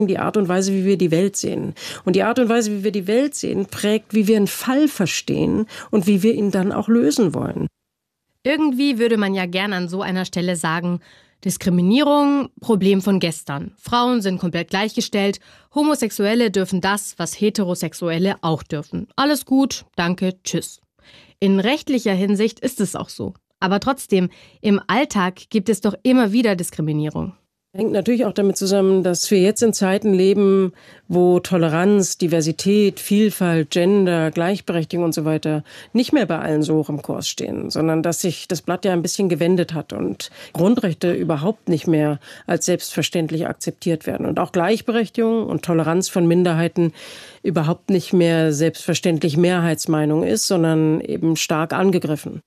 Die Art und Weise, wie wir die Welt sehen. Und die Art und Weise, wie wir die Welt sehen, prägt, wie wir einen Fall verstehen und wie wir ihn dann auch lösen wollen. Irgendwie würde man ja gern an so einer Stelle sagen, Diskriminierung, Problem von gestern. Frauen sind komplett gleichgestellt, Homosexuelle dürfen das, was Heterosexuelle auch dürfen. Alles gut, danke, tschüss. In rechtlicher Hinsicht ist es auch so. Aber trotzdem, im Alltag gibt es doch immer wieder Diskriminierung. Hängt natürlich auch damit zusammen, dass wir jetzt in Zeiten leben, wo Toleranz, Diversität, Vielfalt, Gender, Gleichberechtigung und so weiter nicht mehr bei allen so hoch im Kurs stehen, sondern dass sich das Blatt ja ein bisschen gewendet hat und Grundrechte überhaupt nicht mehr als selbstverständlich akzeptiert werden und auch Gleichberechtigung und Toleranz von Minderheiten überhaupt nicht mehr selbstverständlich Mehrheitsmeinung ist, sondern eben stark angegriffen.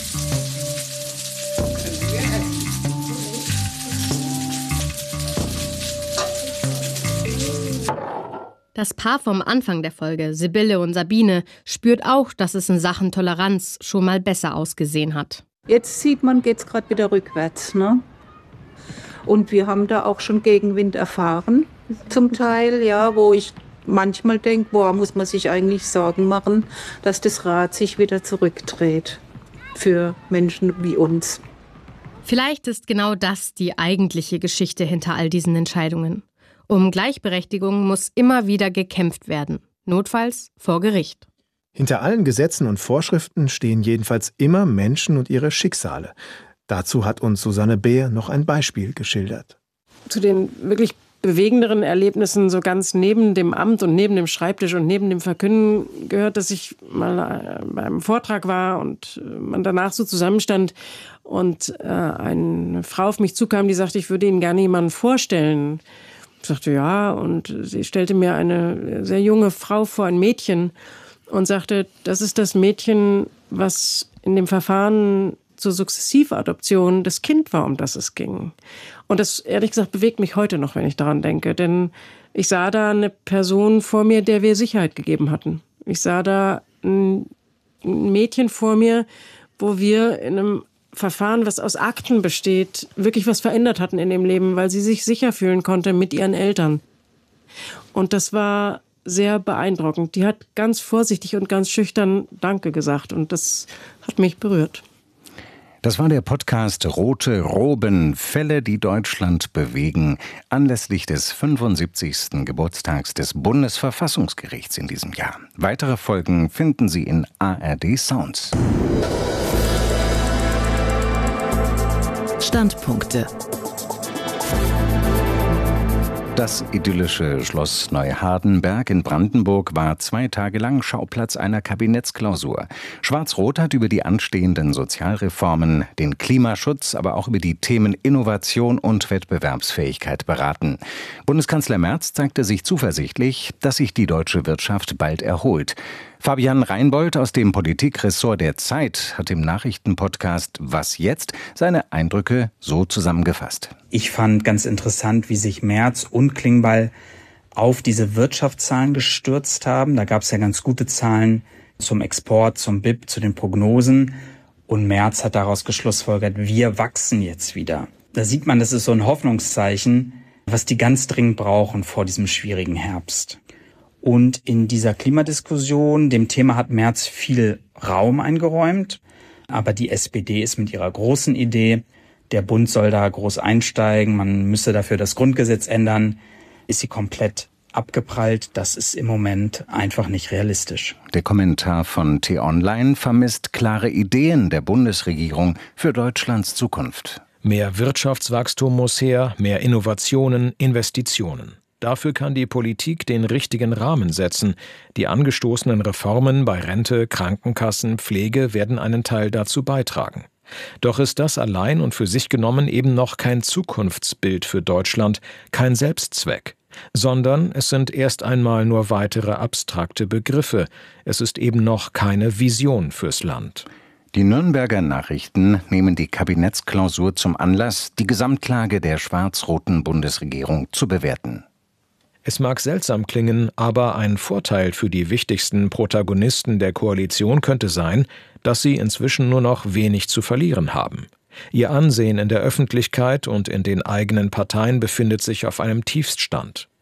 Das Paar vom Anfang der Folge, Sibylle und Sabine, spürt auch, dass es in Sachen Toleranz schon mal besser ausgesehen hat. Jetzt sieht man, geht's gerade wieder rückwärts, ne? Und wir haben da auch schon Gegenwind erfahren, zum Teil, ja, wo ich manchmal denke, muss man sich eigentlich Sorgen machen, dass das Rad sich wieder zurückdreht für Menschen wie uns. Vielleicht ist genau das die eigentliche Geschichte hinter all diesen Entscheidungen. Um Gleichberechtigung muss immer wieder gekämpft werden, notfalls vor Gericht. Hinter allen Gesetzen und Vorschriften stehen jedenfalls immer Menschen und ihre Schicksale. Dazu hat uns Susanne Beer noch ein Beispiel geschildert. Zu den wirklich bewegenderen Erlebnissen, so ganz neben dem Amt und neben dem Schreibtisch und neben dem Verkünden, gehört, dass ich mal bei einem Vortrag war und man danach so zusammenstand und eine Frau auf mich zukam, die sagte, ich würde Ihnen gerne jemanden vorstellen. Ich sagte ja, und sie stellte mir eine sehr junge Frau vor, ein Mädchen, und sagte, das ist das Mädchen, was in dem Verfahren zur Sukzessivadoption das Kind war, um das es ging. Und das, ehrlich gesagt, bewegt mich heute noch, wenn ich daran denke, denn ich sah da eine Person vor mir, der wir Sicherheit gegeben hatten. Ich sah da ein Mädchen vor mir, wo wir in einem Verfahren, was aus Akten besteht, wirklich was verändert hatten in dem Leben, weil sie sich sicher fühlen konnte mit ihren Eltern. Und das war sehr beeindruckend. Die hat ganz vorsichtig und ganz schüchtern Danke gesagt und das hat mich berührt. Das war der Podcast Rote Roben, Fälle, die Deutschland bewegen, anlässlich des 75. Geburtstags des Bundesverfassungsgerichts in diesem Jahr. Weitere Folgen finden Sie in ARD Sounds. Standpunkte. Das idyllische Schloss Neuhardenberg in Brandenburg war 2 Tage lang Schauplatz einer Kabinettsklausur. Schwarz-Rot hat über die anstehenden Sozialreformen, den Klimaschutz, aber auch über die Themen Innovation und Wettbewerbsfähigkeit beraten. Bundeskanzler Merz zeigte sich zuversichtlich, dass sich die deutsche Wirtschaft bald erholt. Fabian Reinbold aus dem Politikressort der Zeit hat im Nachrichtenpodcast Was jetzt? Seine Eindrücke so zusammengefasst. Ich fand ganz interessant, wie sich Merz und Klingbeil auf diese Wirtschaftszahlen gestürzt haben. Da gab es ja ganz gute Zahlen zum Export, zum BIP, zu den Prognosen. Und Merz hat daraus geschlussfolgert, wir wachsen jetzt wieder. Da sieht man, das ist so ein Hoffnungszeichen, was die ganz dringend brauchen vor diesem schwierigen Herbst. Und in dieser Klimadiskussion, dem Thema hat Merz viel Raum eingeräumt. Aber die SPD ist mit ihrer großen Idee, der Bund soll da groß einsteigen, man müsse dafür das Grundgesetz ändern, ist sie komplett abgeprallt. Das ist im Moment einfach nicht realistisch. Der Kommentar von T-Online vermisst klare Ideen der Bundesregierung für Deutschlands Zukunft. Mehr Wirtschaftswachstum muss her, mehr Innovationen, Investitionen. Dafür kann die Politik den richtigen Rahmen setzen. Die angestoßenen Reformen bei Rente, Krankenkassen, Pflege werden einen Teil dazu beitragen. Doch ist das allein und für sich genommen eben noch kein Zukunftsbild für Deutschland, kein Selbstzweck, sondern es sind erst einmal nur weitere abstrakte Begriffe. Es ist eben noch keine Vision fürs Land. Die Nürnberger Nachrichten nehmen die Kabinettsklausur zum Anlass, die Gesamtlage der schwarz-roten Bundesregierung zu bewerten. Es mag seltsam klingen, aber ein Vorteil für die wichtigsten Protagonisten der Koalition könnte sein, dass sie inzwischen nur noch wenig zu verlieren haben. Ihr Ansehen in der Öffentlichkeit und in den eigenen Parteien befindet sich auf einem Tiefststand.